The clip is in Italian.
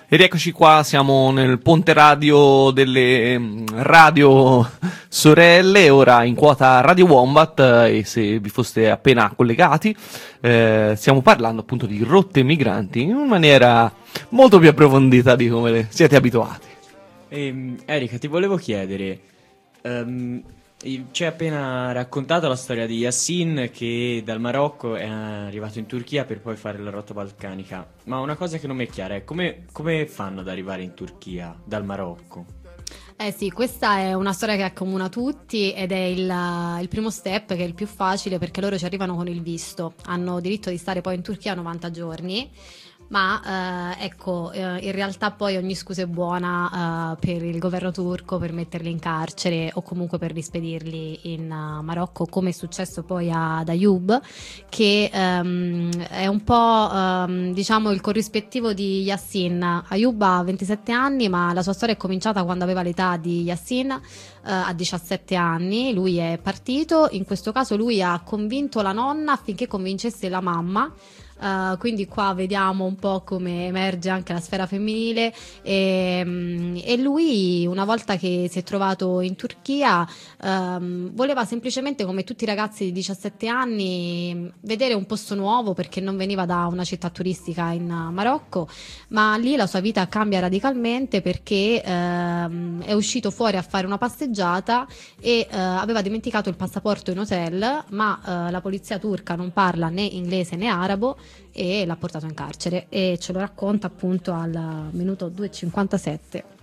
E rieccoci qua, siamo nel ponte radio delle radio sorelle, ora in quota Radio Wombat, e se vi foste appena collegati, stiamo parlando appunto di rotte migranti in maniera molto più approfondita di come siete abituati. Erika, ti volevo chiedere, ci hai appena raccontato la storia di Yassin che dal Marocco è arrivato in Turchia per poi fare la rotta balcanica, ma una cosa che non mi è chiara è come fanno ad arrivare in Turchia dal Marocco? Eh sì, questa è una storia che accomuna tutti ed è il primo step, che è il più facile, perché loro ci arrivano con il visto, hanno diritto di stare poi in Turchia 90 giorni. Ma in realtà poi ogni scusa è buona per il governo turco per metterli in carcere o comunque per rispedirli in Marocco, come è successo poi ad Ayoub, che è un po' diciamo il corrispettivo di Yassin. Ayoub ha 27 anni, ma la sua storia è cominciata quando aveva l'età di Yassin, a 17 anni. Lui è partito, in questo caso lui ha convinto la nonna affinché convincesse la mamma. Quindi qua vediamo un po' come emerge anche la sfera femminile, e lui, una volta che si è trovato in Turchia, voleva semplicemente, come tutti i ragazzi di 17 anni, vedere un posto nuovo, perché non veniva da una città turistica in Marocco, ma lì la sua vita cambia radicalmente perché è uscito fuori a fare una passeggiata e aveva dimenticato il passaporto in hotel, ma la polizia turca non parla né inglese né arabo e l'ha portato in carcere, e ce lo racconta appunto al minuto 2:57.